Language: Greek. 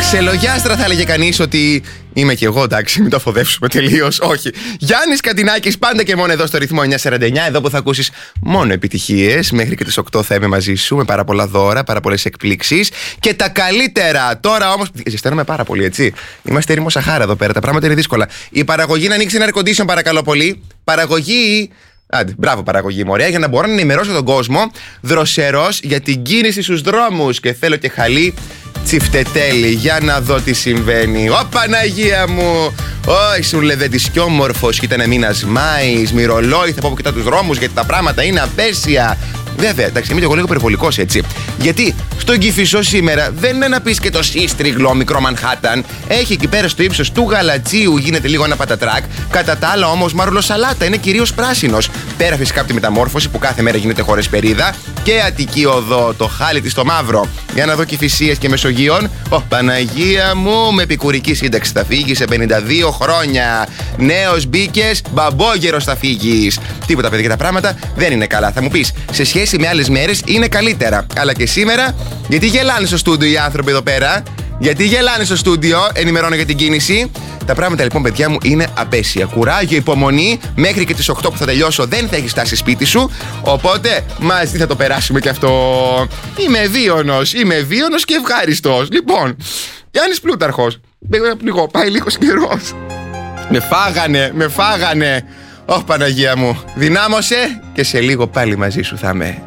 Ξελογιάστρα θα έλεγε κανείς ότι είμαι κι εγώ, εντάξει, μην το αφοδεύσουμε τελείως. Όχι. Γιάννης Καντινάκης, πάντα και μόνο εδώ στο ρυθμό 949, εδώ που θα ακούσεις μόνο επιτυχίες. Μέχρι και τις 8 θα είμαι μαζί σου με πάρα πολλά δώρα, πάρα πολλές εκπλήξεις και τα καλύτερα. Τώρα όμως. Ζεσταίνομαι πάρα πολύ, έτσι. Είμαστε έρημο Σαχάρα εδώ πέρα, τα πράγματα είναι δύσκολα. Η παραγωγή να ανοίξει ένα air condition, παρακαλώ πολύ. Παραγωγή. Άντε, μπράβο παραγωγή μου, ωραία, για να μπορώ να ενημερώσω τον κόσμο δροσερός για την κίνηση στους δρόμους. Και θέλω και χαλί τσιφτετέλη, για να δω τι συμβαίνει. Ω Παναγία μου! Ω, ήσουν λεβέντης κι όμορφος, κι ήταν μήνας Μάης, μυρολόι, θα πω που κοιτά τους δρόμους, γιατί τα πράγματα είναι απέσια. Βέβαια, εντάξει, είμαι και εγώ λίγο περιβολικός, έτσι. Γιατί στον Κηφισό σήμερα δεν είναι να πεις και το σύστριγλο μικρό Μανχάταν. Έχει εκεί πέρα στο ύψος του Γαλατσίου γίνεται λίγο ένα πατατράκ. Κατά τα άλλα όμως μαρουλοσαλάτα είναι κυρίως πράσινος. Πέρα φυσικά από τη μεταμόρφωση που κάθε μέρα γίνεται χωρίς περίδα. Και Αττική Οδό, το χάλι της στο μαύρο. Για να δω Κηφισίες και Μεσογείων. Ω Παναγία μου, με επικουρική σύνταξη θα φύγει σε 52 χρόνια. Νέος μπήκες, μπαμπόγερος θα φύγεις. Τίποτα, παιδιά, τα πράγματα δεν είναι καλά. Θα μου πεις, σε σχέση με άλλες μέρες είναι καλύτερα. Αλλά και σήμερα, γιατί γελάνε στο στούντιο οι άνθρωποι εδώ πέρα. Γιατί γελάνε στο στούντιο, ενημερώνω για την κίνηση. Τα πράγματα λοιπόν, παιδιά μου, είναι απέσια. Κουράγιο, υπομονή. Μέχρι και τις 8 που θα τελειώσω δεν θα έχεις φτάσει σπίτι σου. Οπότε μαζί θα το περάσουμε και αυτό. Είμαι βίωνος και ευχάριστος. Λοιπόν, Γιάννης Πλούταρχος. Λίγο, πάει λίγος καιρός. Με φάγανε. Ωχ, Παναγία μου. Δυνάμωσε και σε λίγο πάλι μαζί σου θα είμαι.